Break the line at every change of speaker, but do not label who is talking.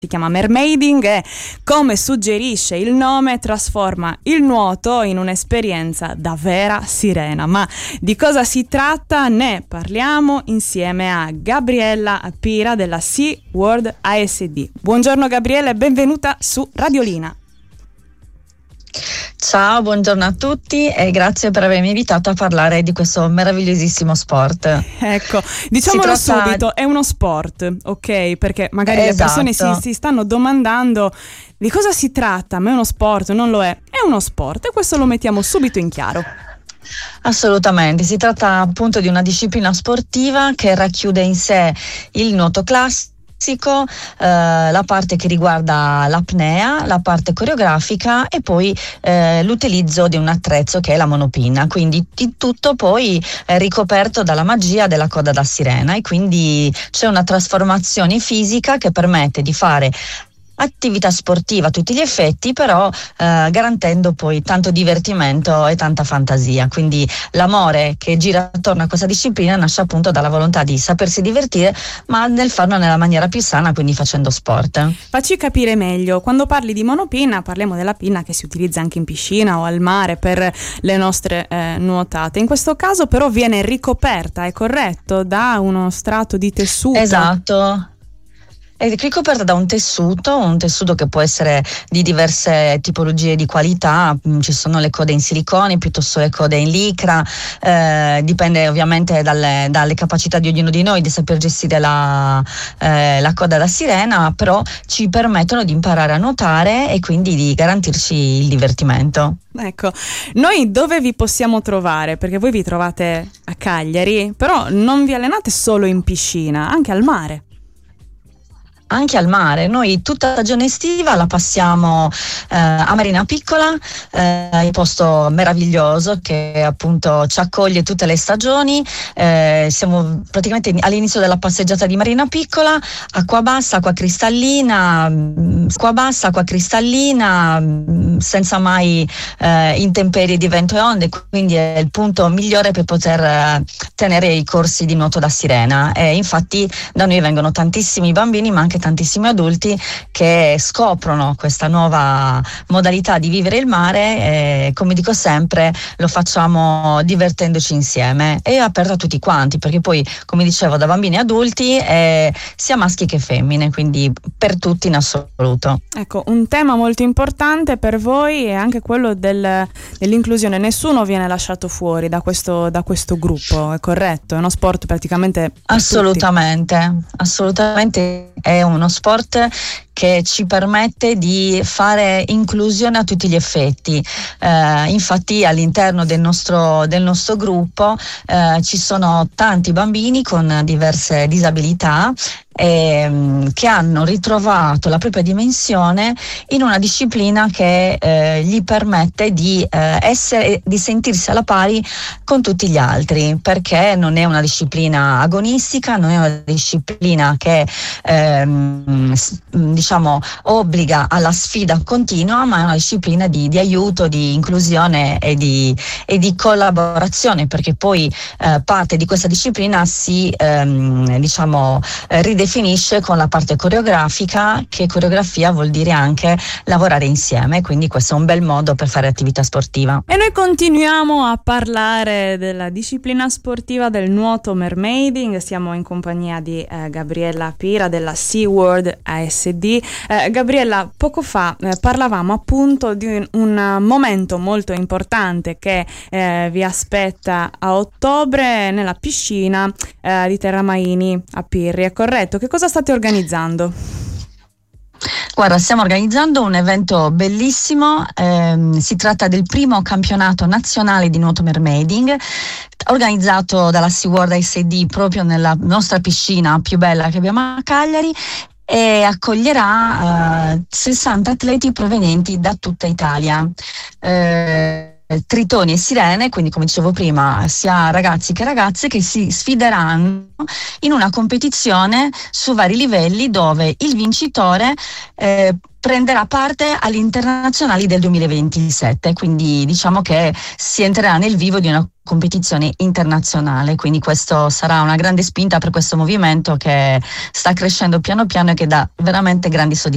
Si chiama mermaiding e, come suggerisce il nome, trasforma il nuoto in un'esperienza da vera sirena. Ma di cosa si tratta? Ne parliamo insieme a Gabriella Pira della SeaWorld ASD. Buongiorno Gabriella e benvenuta su Radiolina.
Ciao, buongiorno a tutti e grazie per avermi invitato a parlare di questo meravigliosissimo sport.
Ecco, diciamolo subito, è uno sport, ok? Perché magari le persone si stanno domandando di cosa si tratta, ma è uno sport, non lo è uno sport e questo lo mettiamo subito in chiaro.
Assolutamente, si tratta appunto di una disciplina sportiva che racchiude in sé il nuoto classico, la parte che riguarda l'apnea, la parte coreografica e poi l'utilizzo di un attrezzo che è la monopinna, quindi di tutto poi ricoperto dalla magia della coda da sirena, e quindi c'è una trasformazione fisica che permette di fare attività sportiva a tutti gli effetti, però garantendo poi tanto divertimento e tanta fantasia. Quindi l'amore che gira attorno a questa disciplina nasce appunto dalla volontà di sapersi divertire, ma nel farlo nella maniera più sana, quindi facendo sport.
Facci capire meglio, quando parli di monopinna parliamo della pinna che si utilizza anche in piscina o al mare per le nostre nuotate. In questo caso però viene ricoperta, è corretto, da uno strato di tessuto.
Esatto. È ricoperta da un tessuto che può essere di diverse tipologie di qualità. Ci sono le code in silicone piuttosto le code in licra, dipende ovviamente dalle capacità di ognuno di noi di saper gestire la coda da sirena, però ci permettono di imparare a nuotare e quindi di garantirci il divertimento.
Ecco, noi dove vi possiamo trovare? Perché voi vi trovate a Cagliari, però non vi allenate solo in piscina, anche al mare.
Anche al mare, noi tutta la stagione estiva la passiamo a Marina Piccola, un posto meraviglioso che appunto ci accoglie tutte le stagioni. Siamo praticamente all'inizio della passeggiata di Marina Piccola, acqua bassa, acqua cristallina, senza mai intemperie di vento e onde, quindi è il punto migliore per poter tenere i corsi di nuoto da sirena. E infatti da noi vengono tantissimi bambini, ma anche tantissimi adulti che scoprono questa nuova modalità di vivere il mare e, come dico sempre, lo facciamo divertendoci insieme. È aperto a tutti quanti, perché poi, come dicevo, da bambini e adulti, sia maschi che femmine, quindi per tutti in assoluto.
Ecco, un tema molto importante per voi è anche quello dell'inclusione. Nessuno viene lasciato fuori da questo gruppo, è corretto? È uno sport praticamente
assolutamente è uno sport che ci permette di fare inclusione a tutti gli effetti. Infatti all'interno del nostro gruppo ci sono tanti bambini con diverse disabilità che hanno ritrovato la propria dimensione in una disciplina che gli permette di sentirsi alla pari con tutti gli altri, perché non è una disciplina agonistica, non è una disciplina che obbliga alla sfida continua, ma è una disciplina di aiuto, di inclusione e di collaborazione, perché poi parte di questa disciplina si ridefinisce con la parte coreografica, che coreografia vuol dire anche lavorare insieme, quindi questo è un bel modo per fare attività sportiva.
E noi continuiamo a parlare della disciplina sportiva del nuoto mermaiding. Siamo in compagnia di Gabriella Pira della SeaWorld ASD. Gabriella, poco fa parlavamo appunto di un momento molto importante che vi aspetta a ottobre nella piscina di Terramaini a Pirri, è corretto? Che cosa state organizzando?
Guarda, stiamo organizzando un evento bellissimo, si tratta del primo campionato nazionale di nuoto mermaiding, organizzato dalla SeaWorld ASD proprio nella nostra piscina più bella che abbiamo a Cagliari, e accoglierà 60 atleti provenienti da tutta Italia. Tritoni e sirene, quindi come dicevo prima, sia ragazzi che ragazze che si sfideranno in una competizione su vari livelli, dove il vincitore prenderà parte agli internazionali del 2027, quindi diciamo che si entrerà nel vivo di una competizione internazionale, quindi questo sarà una grande spinta per questo movimento che sta crescendo piano piano e che dà veramente grandi soddisfazioni.